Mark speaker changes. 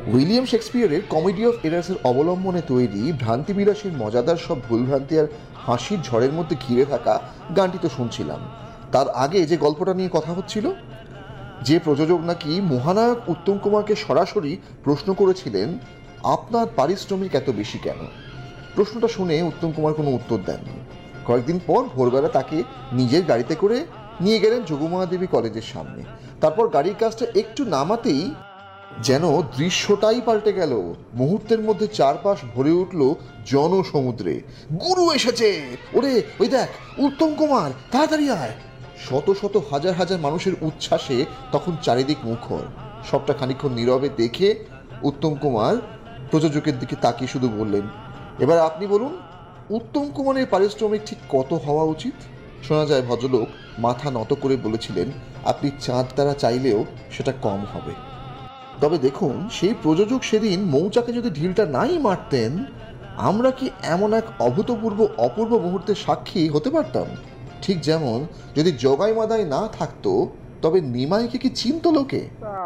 Speaker 1: William শেক্সপিয়ারের comedy of এরার্সের অবলম্বনে তৈরি ভ্রান্তিবিলাসীর মজাদার সব ভুলভ্রান্তি আর হাসির ঝড়ের মধ্যে ঘিরে থাকা গানটি তো শুনছিলাম। তার আগে যে গল্পটা নিয়ে কথা হচ্ছিল, যে প্রযোজক নাকি মহানায়ক উত্তম কুমারকে সরাসরি প্রশ্ন করেছিলেন, আপনার পারিশ্রমিক এত বেশি কেন? প্রশ্নটা শুনে উত্তম কুমার কোনো উত্তর দেননি। কয়েকদিন পর ভোরবেলা তাকে নিজের গাড়িতে করে নিয়ে গেলেন যোগমায়া কলেজের সামনে। তারপর গাড়ির কাজটা একটু নামাতেই যেন দৃশ্যটাই পাল্টে গেল। মুহূর্তের মধ্যে চারপাশ ভরে উঠল জনসমুদ্রে। গুরু এসেছে, ওরে ওই দেখ উত্তম কুমার, তাড়াতাড়ি আয়। শত শত হাজার হাজার মানুষের উচ্ছ্বাসে তখন চারিদিক মুখর। সবটা খানিকক্ষণ নীরবে দেখে উত্তম কুমার প্রযোজকের দিকে তাকিয়ে শুধু বললেন, এবার আপনি বলুন, উত্তম কুমারের পারিশ্রমিক ঠিক কত হওয়া উচিত? শোনা যায় ভদ্রলোক মাথা নত করে বলেছিলেন, আপনি চাঁদ তারা চাইলেও সেটা কম হবে। তবে দেখুন, সেই প্রযোজক সেদিন মৌচাকে যদি ঢিলটা নাই মারতেন, আমরা কি এমন এক অভূতপূর্ব অপূর্ব মুহূর্তের সাক্ষী হতে পারতাম? ঠিক যেমন যদি জগাই মাদাই না থাকতো, তবে নিমাইকে কি চিনতো লোকে?